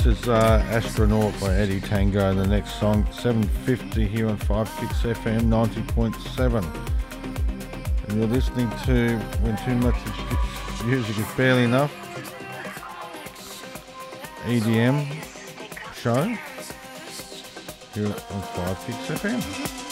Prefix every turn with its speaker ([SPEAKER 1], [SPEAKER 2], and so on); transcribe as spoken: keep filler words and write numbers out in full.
[SPEAKER 1] is uh, Astronaut by Eddie Tango. The next song, seven fifty here on five six F M ninety point seven. And you're listening to When Too Much Music Is Barely Enough, E D M show here on five six F M.